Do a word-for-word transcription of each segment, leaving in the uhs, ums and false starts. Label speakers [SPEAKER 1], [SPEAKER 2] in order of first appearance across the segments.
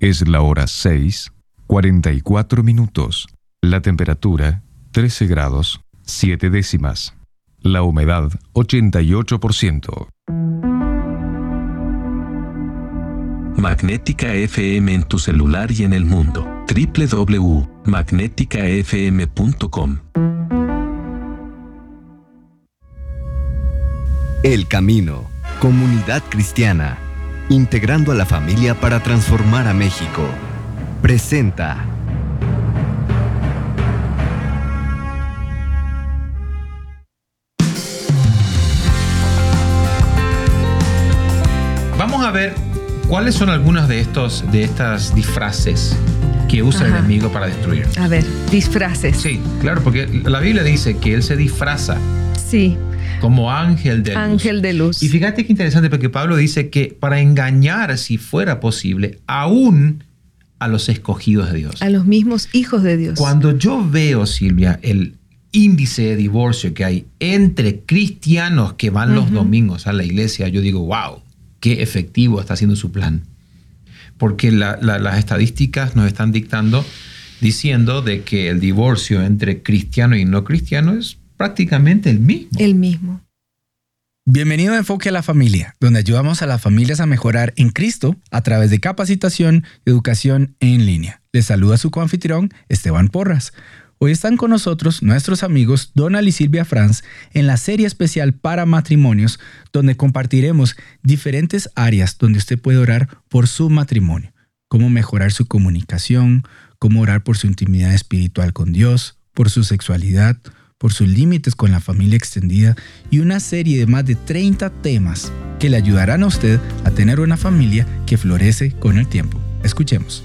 [SPEAKER 1] Es la hora seis, cuarenta y cuatro minutos. La temperatura, trece grados, siete décimas. La humedad, ochenta y ocho por ciento.
[SPEAKER 2] Magnética F M en tu celular y en el mundo. doble u doble u doble u punto magnética f m punto com.
[SPEAKER 3] El Camino, comunidad cristiana, integrando a la familia para transformar a México. Presenta.
[SPEAKER 4] Vamos a ver cuáles son algunas de estos de estas disfraces que usa Ajá. el enemigo para destruir.
[SPEAKER 5] A ver, disfraces.
[SPEAKER 4] Sí, claro, porque la Biblia dice que él se disfraza.
[SPEAKER 5] Sí.
[SPEAKER 4] Como ángel de luz.
[SPEAKER 5] Ángel de luz.
[SPEAKER 4] Y fíjate qué interesante, porque Pablo dice que para engañar, si fuera posible, aún a los escogidos de Dios.
[SPEAKER 5] A los mismos hijos de Dios.
[SPEAKER 4] Cuando yo veo, Silvia, el índice de divorcio que hay entre cristianos que van uh-huh. los domingos a la iglesia, yo digo, wow, qué efectivo está haciendo su plan. Porque la, la, las estadísticas nos están dictando, diciendo de que el divorcio entre cristiano y no cristiano es prácticamente el mismo.
[SPEAKER 5] El mismo.
[SPEAKER 6] Bienvenido a Enfoque a la Familia, donde ayudamos a las familias a mejorar en Cristo a través de capacitación y educación en línea. Les saluda su coanfitrión, Esteban Porras. Hoy están con nosotros nuestros amigos Donald y Silvia Franz en la serie especial para matrimonios, donde compartiremos diferentes áreas donde usted puede orar por su matrimonio, cómo mejorar su comunicación, cómo orar por su intimidad espiritual con Dios, por su sexualidad, por sus límites con la familia extendida y una serie de más de treinta temas que le ayudarán a usted a tener una familia que florece con el tiempo. Escuchemos.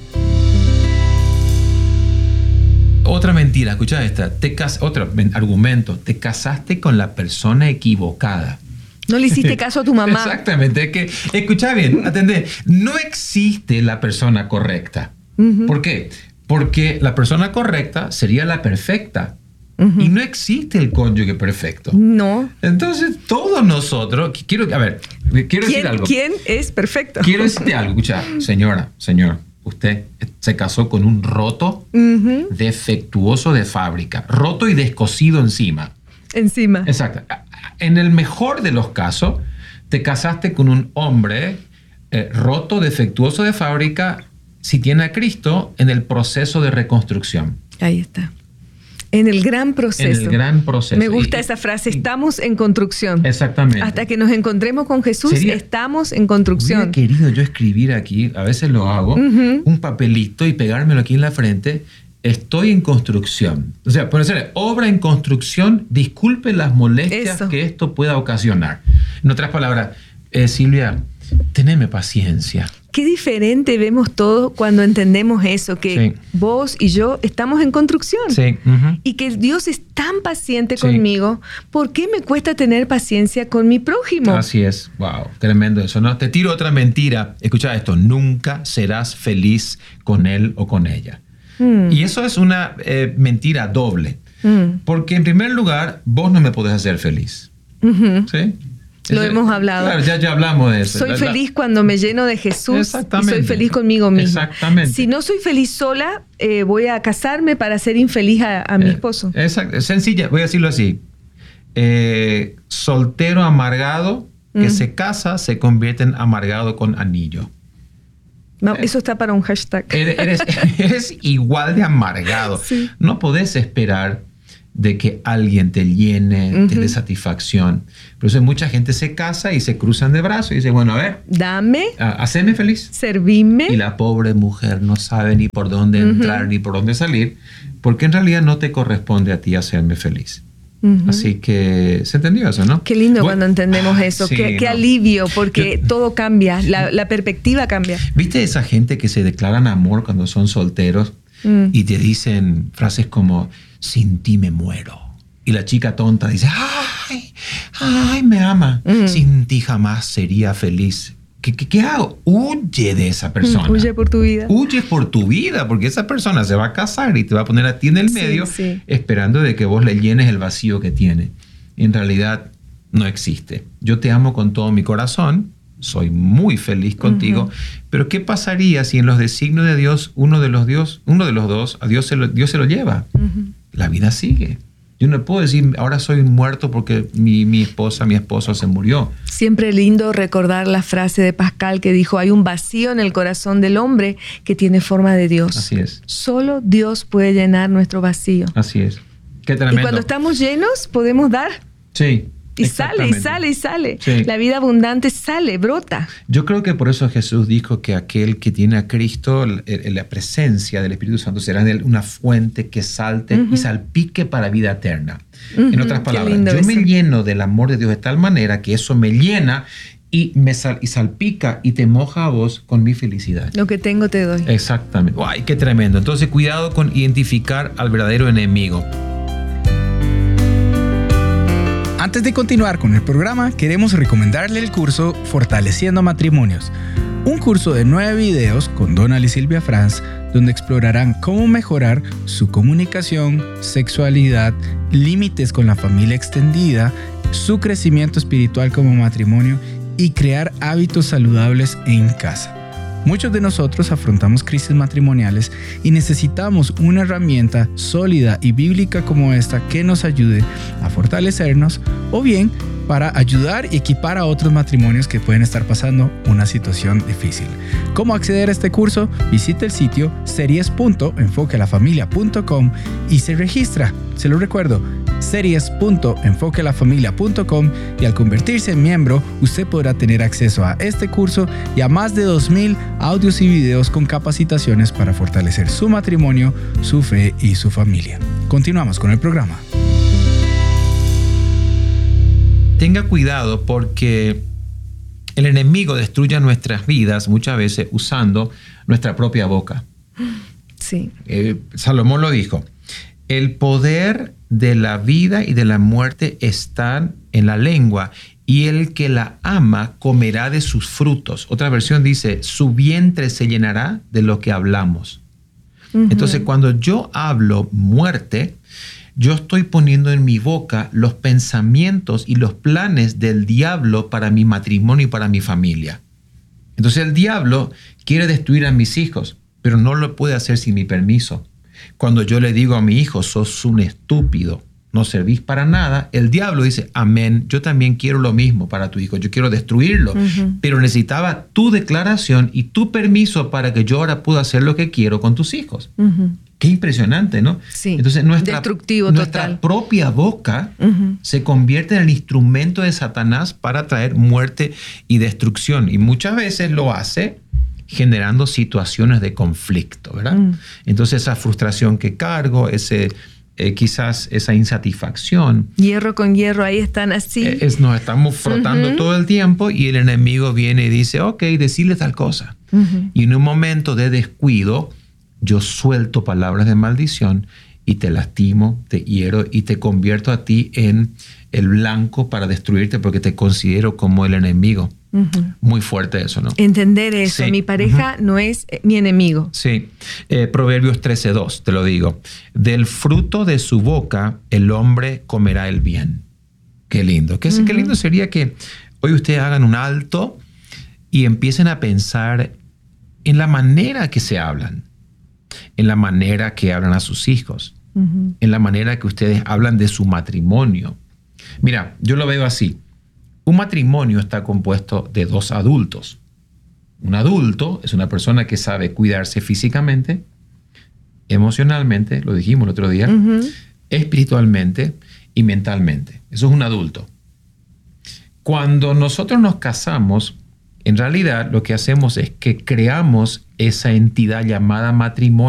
[SPEAKER 4] Otra mentira, escucha esta. Te cas- otro argumento. Te casaste con la persona equivocada.
[SPEAKER 5] No le hiciste caso a tu mamá.
[SPEAKER 4] Exactamente. Es que, escucha bien, atendé. No existe la persona correcta. Uh-huh. ¿Por qué? Porque la persona correcta sería la perfecta. Uh-huh. Y no existe el cónyuge perfecto.
[SPEAKER 5] No.
[SPEAKER 4] Entonces, todos nosotros... Quiero, a ver, quiero decir algo.
[SPEAKER 5] ¿Quién es perfecto?
[SPEAKER 4] Quiero decirte algo. Escucha, señora, señor. Usted se casó con un roto uh-huh. defectuoso de fábrica. Roto y descosido encima.
[SPEAKER 5] Encima.
[SPEAKER 4] Exacto. En el mejor de los casos, te casaste con un hombre eh, roto, defectuoso de fábrica, si tiene a Cristo, en el proceso de reconstrucción.
[SPEAKER 5] Ahí está. En el gran proceso.
[SPEAKER 4] En el gran proceso.
[SPEAKER 5] Me gusta
[SPEAKER 4] y,
[SPEAKER 5] esa frase, estamos en construcción.
[SPEAKER 4] Exactamente.
[SPEAKER 5] Hasta que nos encontremos con Jesús, Sería, estamos en construcción.
[SPEAKER 4] Hubiera querido yo escribir aquí, a veces lo hago, uh-huh. un papelito y pegármelo aquí en la frente. Estoy en construcción. O sea, por decirle, obra en construcción, disculpe las molestias Eso. que esto pueda ocasionar. En otras palabras, eh, Silvia, teneme paciencia.
[SPEAKER 5] Qué diferente vemos todo cuando entendemos eso, que sí. vos y yo estamos en construcción.
[SPEAKER 4] Sí. Uh-huh.
[SPEAKER 5] Y que Dios es tan paciente
[SPEAKER 4] sí.
[SPEAKER 5] conmigo. ¿Por qué me cuesta tener paciencia con mi prójimo?
[SPEAKER 4] Así es. Wow, tremendo eso, ¿no? Te tiro otra mentira. Escucha esto. Nunca serás feliz con él o con ella. Mm. Y eso es una eh, mentira doble. Mm. Porque en primer lugar, vos no me podés hacer feliz.
[SPEAKER 5] Uh-huh.
[SPEAKER 4] ¿Sí?
[SPEAKER 5] Lo Ese, hemos hablado.
[SPEAKER 4] Claro, ya, ya hablamos de eso.
[SPEAKER 5] Soy
[SPEAKER 4] la,
[SPEAKER 5] feliz
[SPEAKER 4] la...
[SPEAKER 5] cuando me lleno de Jesús y soy feliz conmigo misma.
[SPEAKER 4] Exactamente.
[SPEAKER 5] Si no soy feliz sola, eh, voy a casarme para ser infeliz a, a mi esposo.
[SPEAKER 4] Eh, exacto. Sencilla, voy a decirlo así. Eh, soltero amargado que mm. se casa se convierte en amargado con anillo.
[SPEAKER 5] No, eh, eso está para un hashtag.
[SPEAKER 4] Eres, eres, eres igual de amargado.
[SPEAKER 5] Sí.
[SPEAKER 4] No podés esperar de que alguien te llene, uh-huh. te dé satisfacción. Por eso mucha gente se casa y se cruzan de brazos y dice, bueno, a ver.
[SPEAKER 5] Dame.
[SPEAKER 4] A, haceme feliz.
[SPEAKER 5] Servime.
[SPEAKER 4] Y la pobre mujer no sabe ni por dónde uh-huh. entrar ni por dónde salir, porque en realidad no te corresponde a ti hacerme feliz. Uh-huh. Así que, ¿se entendió eso, no?
[SPEAKER 5] Qué lindo bueno, cuando entendemos eso.
[SPEAKER 4] Sí,
[SPEAKER 5] qué, qué
[SPEAKER 4] no.
[SPEAKER 5] alivio, porque Yo, todo cambia, la, la perspectiva cambia.
[SPEAKER 4] ¿Viste esa gente que se declaran amor cuando son solteros mm. y te dicen frases como, sin ti me muero? Y la chica tonta dice, ay, ay, me ama. Mm. Sin ti jamás sería feliz. ¿Qué, qué, qué hago? Huye de esa persona.
[SPEAKER 5] Huye por tu vida.
[SPEAKER 4] Huye por tu vida, porque esa persona se va a casar y te va a poner a ti en el medio,
[SPEAKER 5] sí, sí.
[SPEAKER 4] esperando de que vos le llenes el vacío que tiene. En realidad no existe. Yo te amo con todo mi corazón, soy muy feliz contigo. Uh-huh. Pero ¿qué pasaría si en los designios de Dios, uno de los, Dios, uno de los dos, a Dios se lo, Dios se lo lleva? Uh-huh. La vida sigue. Yo no puedo decir, ahora soy un muerto porque mi, mi esposa, mi esposo se murió.
[SPEAKER 5] Siempre lindo recordar la frase de Pascal que dijo, hay un vacío en el corazón del hombre que tiene forma de Dios.
[SPEAKER 4] Así es.
[SPEAKER 5] Solo Dios puede llenar nuestro vacío.
[SPEAKER 4] Así es. Qué tremendo.
[SPEAKER 5] Y cuando estamos llenos, podemos dar.
[SPEAKER 4] Sí.
[SPEAKER 5] Y sale, y sale, y sale.
[SPEAKER 4] Sí.
[SPEAKER 5] La vida abundante sale, brota.
[SPEAKER 4] Yo creo que por eso Jesús dijo que aquel que tiene a Cristo, la presencia del Espíritu Santo, será una fuente que salte uh-huh. y salpique para vida eterna. Uh-huh. En otras palabras, yo eso. me lleno del amor de Dios de tal manera que eso me llena y me sal, y salpica y te moja a vos con mi felicidad.
[SPEAKER 5] Lo que tengo te doy.
[SPEAKER 4] Exactamente. ¡Ay, qué tremendo! Entonces, cuidado con identificar al verdadero enemigo.
[SPEAKER 6] Antes de continuar con el programa, queremos recomendarle el curso Fortaleciendo Matrimonios, un curso de nueve videos con Donald y Silvia Franz, donde explorarán cómo mejorar su comunicación, sexualidad, límites con la familia extendida, su crecimiento espiritual como matrimonio y crear hábitos saludables en casa. Muchos de nosotros afrontamos crisis matrimoniales y necesitamos una herramienta sólida y bíblica como esta que nos ayude a fortalecernos o bien para ayudar y equipar a otros matrimonios que pueden estar pasando una situación difícil. ¿Cómo acceder a este curso? Visite el sitio series punto enfoque a la familia punto com y se registra. Se lo recuerdo, series punto enfoque a la familia punto com, y al convertirse en miembro, usted podrá tener acceso a este curso y a más de dos mil audios y videos con capacitaciones para fortalecer su matrimonio, su fe y su familia. Continuamos con el programa.
[SPEAKER 4] Tenga cuidado porque el enemigo destruye nuestras vidas muchas veces usando nuestra propia boca.
[SPEAKER 5] Sí.
[SPEAKER 4] Eh, Salomón lo dijo. El poder de la vida y de la muerte están en la lengua, y el que la ama comerá de sus frutos. Otra versión dice, su vientre se llenará de lo que hablamos. Uh-huh. Entonces, cuando yo hablo muerte, yo estoy poniendo en mi boca los pensamientos y los planes del diablo para mi matrimonio y para mi familia. Entonces el diablo quiere destruir a mis hijos, pero no lo puede hacer sin mi permiso. Cuando yo le digo a mi hijo, sos un estúpido, no servís para nada, el diablo dice, amén, yo también quiero lo mismo para tu hijo, yo quiero destruirlo, uh-huh. pero necesitaba tu declaración y tu permiso para que yo ahora pueda hacer lo que quiero con tus hijos. Uh-huh. Qué impresionante, ¿no?
[SPEAKER 5] Sí.
[SPEAKER 4] Entonces nuestra,
[SPEAKER 5] Destructivo
[SPEAKER 4] nuestra
[SPEAKER 5] total.
[SPEAKER 4] propia boca uh-huh. se convierte en el instrumento de Satanás para traer muerte y destrucción. Y muchas veces lo hace generando situaciones de conflicto, ¿verdad? Uh-huh. Entonces esa frustración que cargo, ese, eh, quizás esa insatisfacción.
[SPEAKER 5] Hierro con hierro, ahí están así.
[SPEAKER 4] Eh, es, nos estamos frotando uh-huh. todo el tiempo y el enemigo viene y dice, ok, decirle tal cosa. Uh-huh. Y en un momento de descuido, yo suelto palabras de maldición y te lastimo, te hiero y te convierto a ti en el blanco para destruirte porque te considero como el enemigo. Uh-huh. Muy fuerte eso, ¿no?
[SPEAKER 5] Entender eso.
[SPEAKER 4] Sí.
[SPEAKER 5] Mi pareja uh-huh. no es mi enemigo.
[SPEAKER 4] Sí. Eh, Proverbios trece dos, te lo digo. Del fruto de su boca el hombre comerá el bien. Qué lindo. Qué, uh-huh. qué lindo sería que hoy ustedes hagan un alto y empiecen a pensar en la manera que se hablan. En la manera que hablan a sus hijos, uh-huh. en la manera que ustedes hablan de su matrimonio. Mira, yo lo veo así. Un matrimonio está compuesto de dos adultos. Un adulto es una persona que sabe cuidarse físicamente, emocionalmente, lo dijimos el otro día, uh-huh. espiritualmente y mentalmente. Eso es un adulto. Cuando nosotros nos casamos, en realidad lo que hacemos es que creamos esa entidad llamada matrimonio